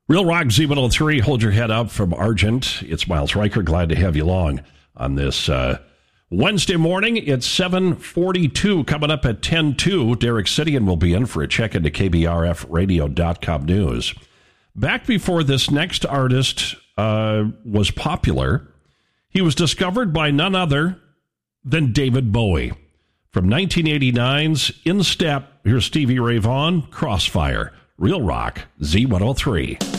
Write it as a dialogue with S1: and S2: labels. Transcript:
S1: Real Rock Z103, hold your head up from Argent. It's Miles Riker. Glad to have you along on this Wednesday morning. It's 7:42. Coming up at 10:02, Derek Sidian will be in for a check into KBRFradio.com news. Back before this next artist was popular, he was discovered by none other than David Bowie. From 1989's In Step, here's Stevie Ray Vaughan, Crossfire. Real Rock Z103.